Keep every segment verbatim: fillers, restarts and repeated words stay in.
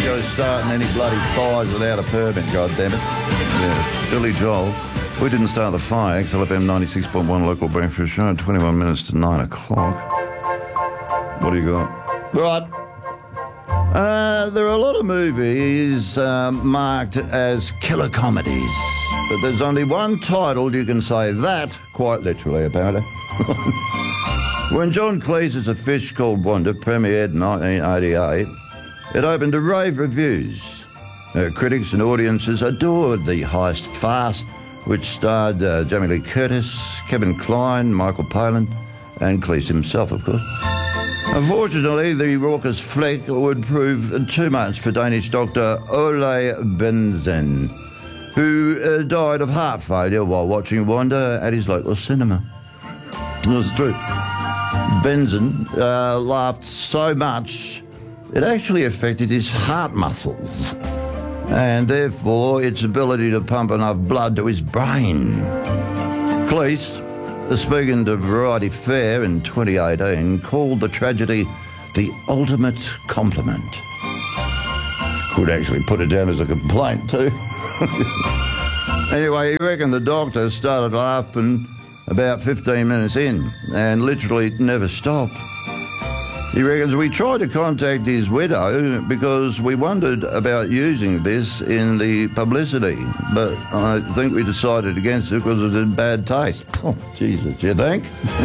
go starting any bloody fires without a permit, goddammit. Yes, Billy Joel. We didn't start the fire. X L F M ninety-six point one local breakfast show, twenty-one minutes to nine o'clock. What do you got? Right. Uh, there are a lot of movies uh, marked as killer comedies, but there's only one title you can say that, quite literally, apparently. When John Cleese's A Fish Called Wanda premiered in nineteen eighty-eight, it opened to rave reviews. Uh, critics and audiences adored the heist farce, which starred uh, Jamie Lee Curtis, Kevin Kline, Michael Palin, and Cleese himself, of course. Unfortunately, the raucous flick would prove too much for Danish doctor Ole Benzen, who uh, died of heart failure while watching Wanda at his local cinema. That's true. Benzen uh, laughed so much it actually affected his heart muscles and therefore its ability to pump enough blood to his brain. Cleese, speaking to Variety Fair in twenty eighteen, called the tragedy the ultimate compliment. Could actually put it down as a complaint too. Anyway, he reckoned the doctor started laughing about fifteen minutes in and literally never stopped. He reckons we tried to contact his widow because we wondered about using this in the publicity, but I think we decided against it because it was in bad taste. Oh, Jesus, you think?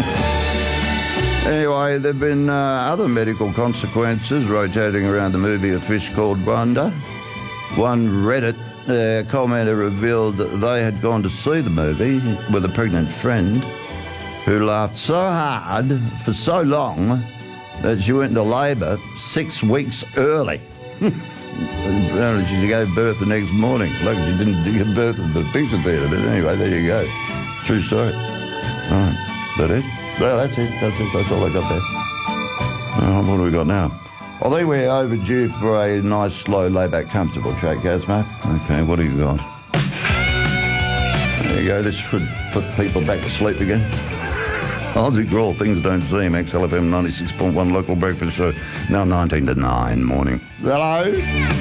Anyway, there have been uh, other medical consequences rotating around the movie A Fish Called Wanda. One Reddit uh, commenter revealed that they had gone to see the movie with a pregnant friend who laughed so hard for so long that she went into labour six weeks early. Apparently she gave birth the next morning. Lucky she didn't give birth at the picture theatre, but anyway, there you go. True story. All right, that it? Well, that's it. That's it. That's all I got there. Uh, what do we got now? I think we're overdue for a nice, slow, laid-back, comfortable track, Gazmo. Okay, what do you got? There you go. This should put people back to sleep again. Aussie Growl, Things Don't Seem, X L F M ninety-six point one local breakfast show, now nineteen to nine morning. Hello?